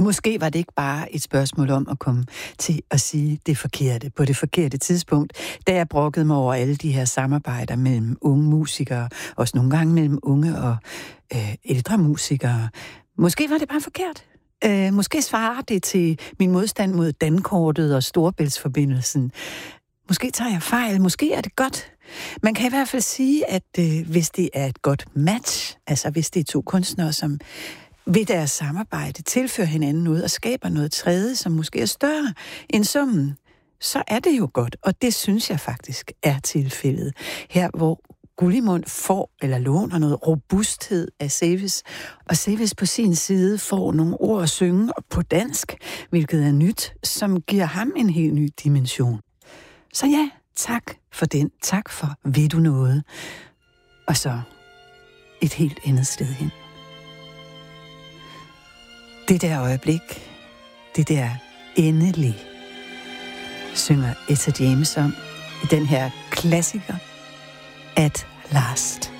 måske var det ikke bare et spørgsmål om at komme til at sige det forkerte på det forkerte tidspunkt, da jeg brokkede mig over alle de her samarbejder mellem unge musikere, også nogle gange mellem unge og ældre musikere. Måske var det bare forkert. Måske svarer det til min modstand mod dankortet og Storebæltsforbindelsen. Måske tager jeg fejl, måske er det godt. Man kan i hvert fald sige, at hvis det er et godt match, altså hvis det er to kunstnere, som ved deres samarbejde tilfører hinanden noget og skaber noget tredje, som måske er større end summen, så er det jo godt, og det synes jeg faktisk er tilfældet. Her hvor Gullimund får eller låner noget robusthed af Sevis, og Sevis på sin side får nogle ord at synge på dansk, hvilket er nyt, som giver ham en helt ny dimension. Så ja, tak for den. Tak for ved du noget. Og så et helt andet sted hen. Det der øjeblik, det der endelig, synger Etta James om i den her klassiker At Last.